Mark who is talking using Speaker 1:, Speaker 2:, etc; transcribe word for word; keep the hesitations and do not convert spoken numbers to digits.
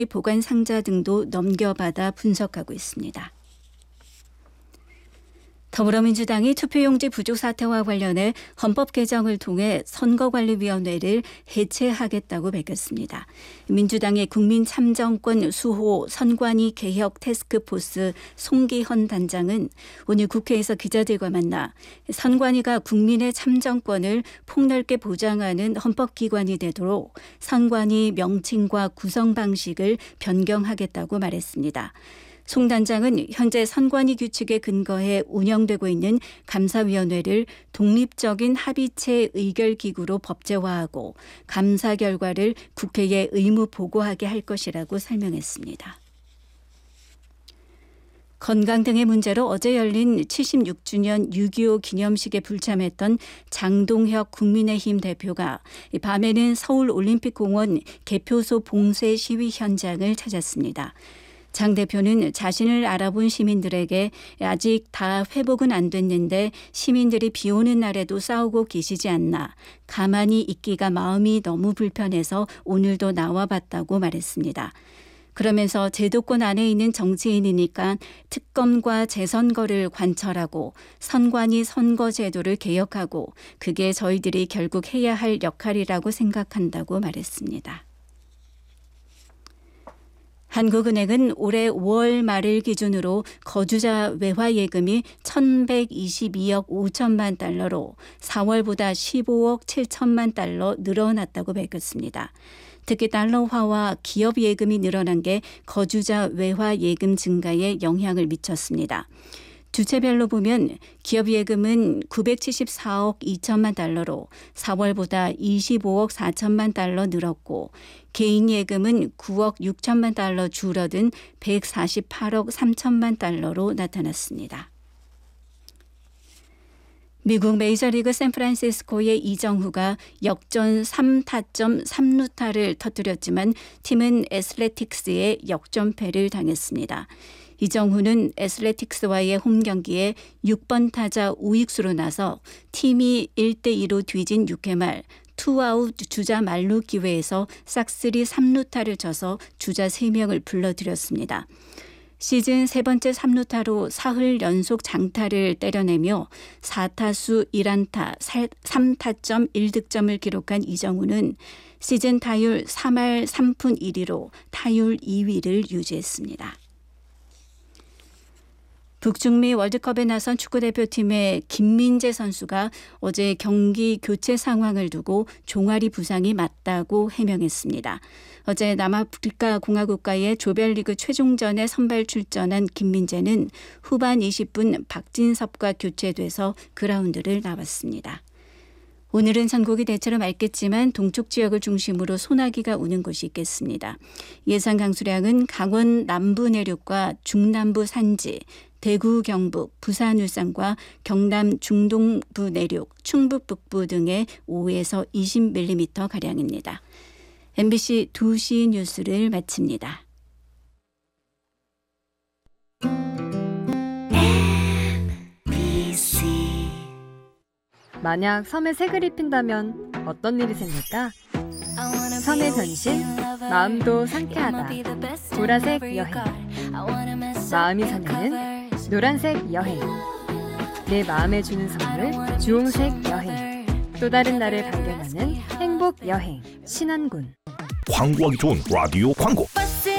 Speaker 1: 보관 상자 등도 넘겨받아 분석하고 있습니다. 더불어민주당이 투표용지 부족 사태와 관련해 헌법 개정을 통해 선거관리위원회를 해체하겠다고 밝혔습니다. 민주당의 국민참정권 수호 선관위 개혁 태스크포스 송기헌 단장은 오늘 국회에서 기자들과 만나 선관위가 국민의 참정권을 폭넓게 보장하는 헌법기관이 되도록 선관위 명칭과 구성 방식을 변경하겠다고 말했습니다. 송 단장은 현재 선관위 규칙에 근거해 운영되고 있는 감사위원회를 독립적인 합의체 의결기구로 법제화하고 감사 결과를 국회에 의무 보고하게 할 것이라고 설명했습니다. 건강 등의 문제로 어제 열린 칠십육 주년 육이오 기념식에 불참했던 장동혁 국민의힘 대표가 밤에는 서울올림픽공원 개표소 봉쇄 시위 현장을 찾았습니다. 장 대표는 자신을 알아본 시민들에게 아직 다 회복은 안 됐는데 시민들이 비 오는 날에도 싸우고 계시지 않나. 가만히 있기가 마음이 너무 불편해서 오늘도 나와봤다고 말했습니다. 그러면서 제도권 안에 있는 정치인이니까 특검과 재선거를 관철하고 선관위 선거제도를 개혁하고 그게 저희들이 결국 해야 할 역할이라고 생각한다고 말했습니다. 한국은행은 올해 오월 말을 기준으로 거주자 외화 예금이 천백이십이억 오천만 달러로 사월보다 십오억 칠천만 달러 늘어났다고 밝혔습니다. 특히 달러화와 기업 예금이 늘어난 게 거주자 외화 예금 증가에 영향을 미쳤습니다. 주체별로 보면 기업 예금은 구백칠십사억 이천만 달러로 사월보다 이십오억 사천만 달러 늘었고 개인 예금은 구억 육천만 달러 줄어든 백사십팔억 삼천만 달러로 나타났습니다. 미국 메이저리그 샌프란시스코의 이정후가 역전 삼 타점 삼 루타를 터뜨렸지만 팀은 애슬레틱스에 역전패를 당했습니다. 이정후는 애슬레틱스와의 홈경기에 육 번 타자 우익수로 나서 팀이 일 대 이로 뒤진 육 회 말 투아웃 주자 만루 기회에서 싹쓸이 삼 루타를 쳐서 주자 세 명을 불러들였습니다. 시즌 세 번째 삼 루타로 사흘 연속 장타를 때려내며 사 타수 일 안타 삼 타점 일 득점을 기록한 이정후는 시즌 타율 삼 할 삼 푼 일 리로 타율 이 위를 유지했습니다. 북중미 월드컵에 나선 축구대표팀의 김민재 선수가 어제 경기 교체 상황을 두고 종아리 부상이 맞다고 해명했습니다. 어제 남아프리카 공화국과의 조별리그 최종전에 선발 출전한 김민재는 후반 이십 분 박진섭과 교체돼서 그라운드를 나왔습니다. 오늘은 전국이 대체로 맑겠지만 동쪽 지역을 중심으로 소나기가 오는 곳이 있겠습니다. 예상 강수량은 강원 남부 내륙과 중남부 산지, 대구 경북, 부산 울산과 경남 중동부 내륙, 충북 북부 등의 오에서 이십 밀리미터 가량입니다. 엠비씨 두 시 뉴스를 마칩니다.
Speaker 2: 만약 섬에 색을 입힌다면 어떤 일이 생길까? 선의 변신, 마음도 상쾌하다. 보라색 여행. 마음이 설레는 노란색 여행. 내 마음에 주는 선물 주홍색 여행. 또 다른 나를 발견하는 행복 여행. 신안군.
Speaker 3: 광고하기 좋은 라디오 광고.